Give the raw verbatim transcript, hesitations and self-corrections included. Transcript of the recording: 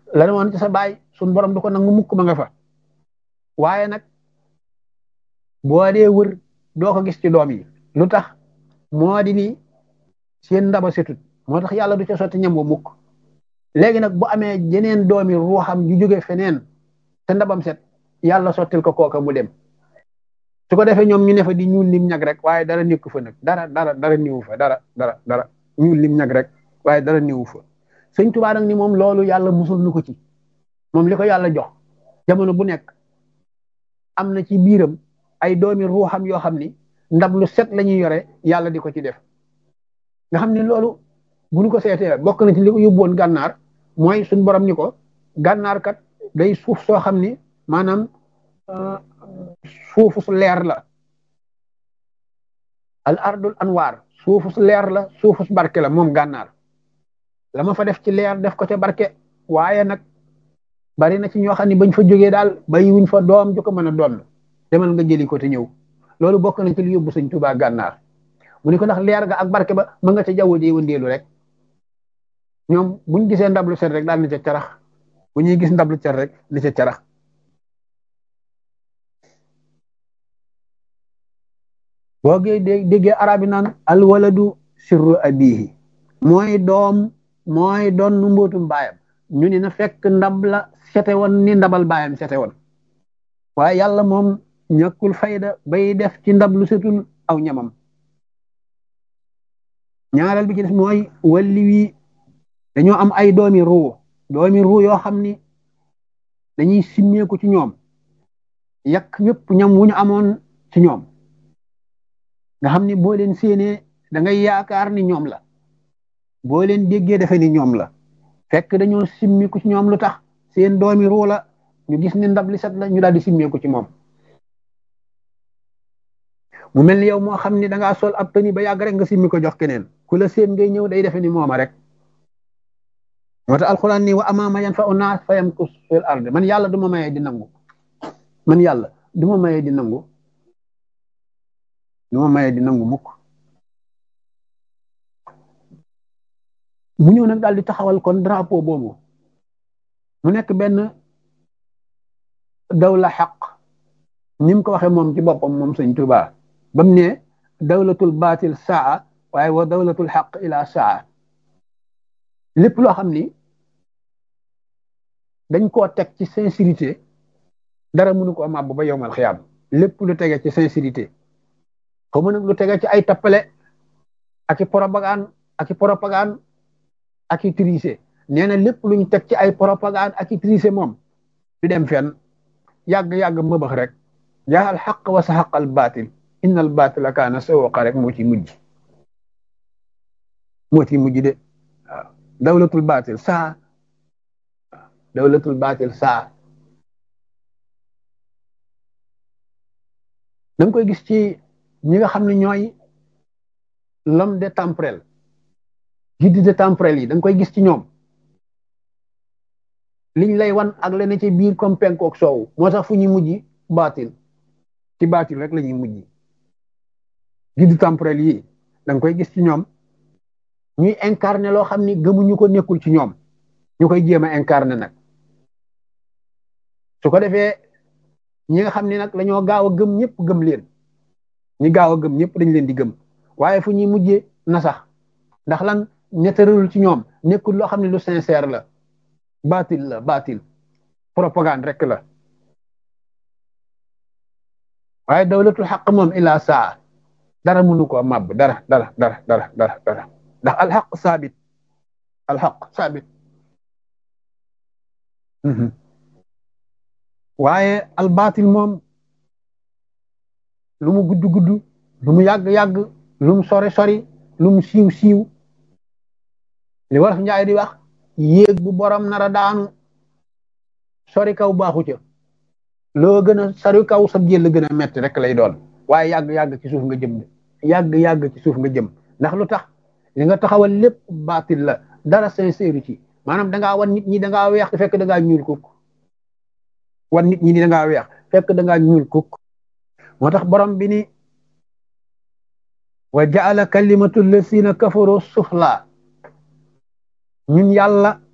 la ne woon ci sa baay suñ borom du ko nangu mukk ma nga fa waaye nag boo dee wër doo ko gis ci doom yi lu tax moo di ni seen ndaba setut moo tax yàlla du ca sotti ñam wa mukk léegi nag bu amee jeneen doomi ruuxam ju jóge feneen te ndabam set yàlla sottil ko kooka mu dem su ko defee ñoom ñu ne fa di ñuul lim ñag rek waaye dara nekku fa nag dara dara dara niwu fa dara dara dara ñuul lim ñag rek waaye dara niwu fa sëñ Tuubaa nag ni moom loolu yàlla musul nu ko ci moom li ko yàlla jox jamono bu nekk am na ci biiram ay doomi ruuxam yoo xam ni ndab lu set la ñuy yore yàlla di ko ci def nga xam ni loolu bu ñu ko seetee bokk na ci li ko yóbbuwoon gànnaar mooy suñ borom ni ko gànnaar kat day suuf soo xam ni maanaam suufu su leer la al ardul anwaar suufu su leer la suufu su barke la moom gànnaar la ma fa def ci leer def ko ca barke waaye nag bari na ci ñoo xam ne bañ fa jógee daal bàyyiwuñ fa doom ju ko mën a doon demal nga jëli ko te ñëw loolu bokk na ci li yóbbu sëñ Tuubaa gànnaar mu ni ko ndax leer ga ak barke ba ma nga ca jaww ji wëndeelu rek ñoom buñ gisee ndab lu set rek daal ni ca carax bu ñuy gis ndab lu set rek ni ca carax boo gee déggee arabi naan alwaladu sirru abihi mooy doom mooy doon nu mbootum baayam ñu ni na fekk ndab la sete woon ni ndabal baayam sete woon waaye yàlla moom ñàkkul fayda bay def ci ndab lu setul aw ñamam ñaareel bi ci def mooy walli wi dañoo am ay doomi ruu doomi ruu yoo xam ni dañuy simmeeku ci ñoom yàq ñëpp ñam wu ñu amoon ci ñoom nga xam ni boo leen séenee da ngay yaakaar ni ñoom la boo leen déggee defe ni ñoom la fekk dañoo simmeeku ci ñoom lu tax seen doomi ruu la ñu gis ni ndab li set la ñu daal di simmeeku ci moom mu mel ni yow moo xam ni da ngaa sol ab tëni ba yàgg rek nga simmi ko jox keneen ku la seen ngay ñëw day defe ni mooma rek moo tax alxuraan ni wa amaama yan fa unaas fa yamkus fil ard man yàlla du ma mayee di nangu man yàlla du ma mayee di nangu du ma mayee di nangu mukk mu ñëw nag daal di taxawal kon drapeau boobu mu nekk benn dawla xaq ni mu ko waxee moom ci boppam moom sëñ Tuubaa ba mu ne dawlatul baatil saa waaye wa dawlatul xaq ila saa lépp loo xam ni dañ koo teg ci sincérité dara mënu ko màbb ba yowmal xiyaam lépp lu tege ci sincérité xaw ma nag lu tege ci ay tappale ak i propagande ak i propagande ak i triché nee na lépp luñ teg ci ay propagande ak i triché moom du dem fenn yàgg-yàgg mëbax rek jaaxal xaq wa sa xaqal baatil innal baatila kaana sawqa rek moo ci mujj moo ci mujj de waaw dawlatul baatil saa dawlatul baatil saa da nga koy gis ci ñi nga xam ne ñooy l'homme des temporels guide des temporels yi da nga koy gis ci ñoom liñ lay wan ak leneen ci biir comme penkook soow moo tax fu ñuy mujj baatil ci baatil rek la ñuy mujj guide temporel yi da nga koy gis ci ñoom ñuy incarné loo xam ni gëmuñu ko nekkul ci ñoom ñu koy jéem a incarné nag su ko defee ñi nga xam ne nag dañoo gaaw a gëm ñëpp gëm leen ñi gaaw a gëm ñëpp dañ leen di gëm waaye fu ñuy mujjee na sax ndax lan ñettaralul ci ñoom nekkul loo xam ne lu sincère la baatil la baatil propagande rek la waaye dawlatul xaq moom ila saa dara mënu ko màbb dara dara dara dara dara dara ndax alxaq saabit alxaq saabit waaye albaatil moom lu mu gudd gudd lu mu yàgg yàgg lu mu sori sori lu mu siiw siiw li wolof njaay di wax yéeg bu borom nara daanu sori kaw baaxu ca loo gën a sori kaw sa jël gën a metti rek lay doon waaye yàgg yàgg ci suuf nga jëm de yàgg yàgg ci suuf nga jëm ndax lu tax li nga taxawal lépp baatil la dara sincère ci maanaam da ngaa wan nit ñi da ngaa weex fekk da ngaa ñuul kukk wan nit ñi ni da ngaa weex fekk da ngaa ñuul kukk moo tax borom bi ni wa jaala kalimatu lasina kafaru sufla ñun yàlla